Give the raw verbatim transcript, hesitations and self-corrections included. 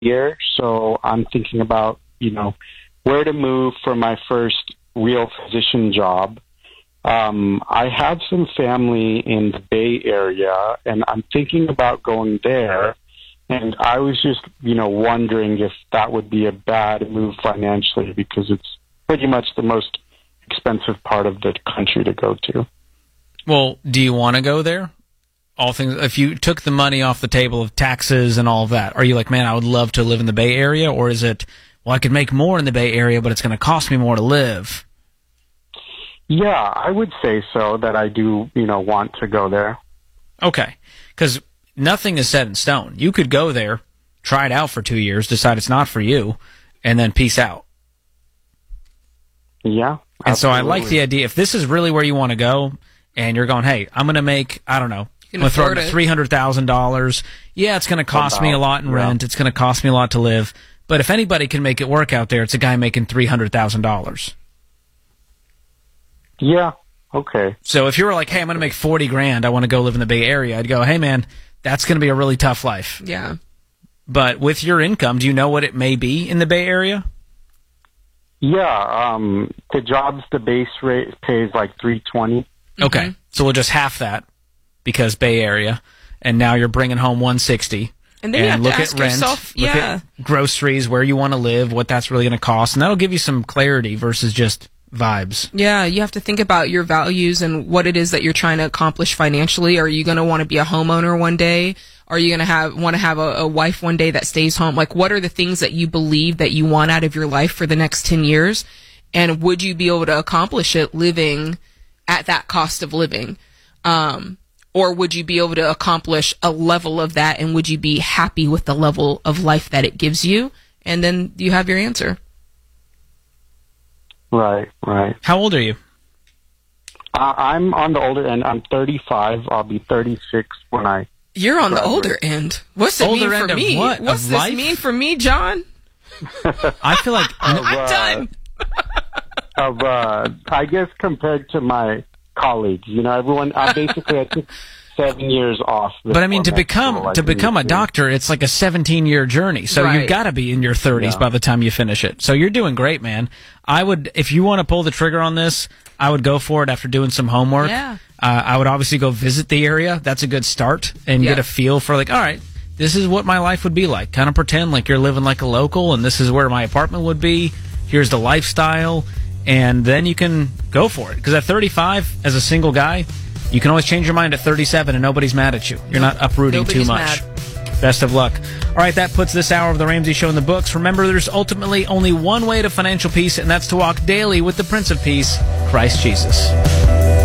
year, so I'm thinking about, you know, where to move for my first real physician job. Um, I have some family in the Bay Area, and I'm thinking about going there. And I was just, you know, wondering if that would be a bad move financially, because it's pretty much the most expensive part of the country to go to. Well, do you want to go there? All things, if you took the money off the table of taxes and all of that, are you like, man, I would love to live in the Bay Area? Or is it, well, I could make more in the Bay Area, but it's going to cost me more to live? Yeah, I would say so, that I do, you know, want to go there. Okay, because nothing is set in stone. You could go there, try it out for two years, decide it's not for you, and then peace out. Yeah, absolutely. And so I like the idea, if this is really where you want to go, and you're going, hey, I'm going to make, I don't know, I'm going to throw it three hundred thousand dollars. Yeah, it's going to cost About, me a lot in yeah. rent. It's going to cost me a lot to live. But if anybody can make it work out there, it's a guy making three hundred thousand dollars. Yeah, okay. So if you were like, hey, I'm going to make forty grand, I want to go live in the Bay Area, I'd go, hey, man, that's going to be a really tough life. Yeah. But with your income, do you know what it may be in the Bay Area? Yeah, um, the jobs, the base rate pays like three twenty. Okay, Mm-hmm. so we'll just half that because Bay Area, and now you're bringing home one sixty. And then you have look to ask at rent, yourself, look yeah. at groceries, where you want to live, what that's really going to cost, and that'll give you some clarity versus just vibes. Yeah, you have to think about your values and what it is that you're trying to accomplish financially. Are you going to want to be a homeowner one day? Are you going to have want to have a, a wife one day that stays home? Like, what are the things that you believe that you want out of your life for the next ten years? And would you be able to accomplish it living at that cost of living? Um, or would you be able to accomplish a level of that, and would you be happy with the level of life that it gives you? And then you have your answer. Right, right. How old are you? Uh, I'm on the older end. I'm thirty-five. I'll be thirty-six when I You're on graduate. the older end. What's it Older mean end for of me? what? What's Of this life? mean for me, John? I feel like Of, I'm uh, done. of uh, I guess compared to my colleagues, you know, everyone. I basically I took seven years off. But I mean, to before med become school, to like, become a in- doctor, it's like a seventeen-year journey. So Right. you've got to be in your thirties Yeah. by the time you finish it. So you're doing great, man. I would, if you want to pull the trigger on this, I would go for it after doing some homework. Yeah. Uh, I would obviously go visit the area. That's a good start, and Yeah. get a feel for like, all right, this is what my life would be like. Kind of pretend like you're living like a local, and this is where my apartment would be. Here's the lifestyle, and then you can go for it. Because at thirty-five, as a single guy, you can always change your mind at thirty-seven, and nobody's mad at you. You're not uprooting Nobody's too much. mad. Best of luck. All right, that puts this hour of The Ramsey Show in the books. Remember, there's ultimately only one way to financial peace, and that's to walk daily with the Prince of Peace, Christ Jesus.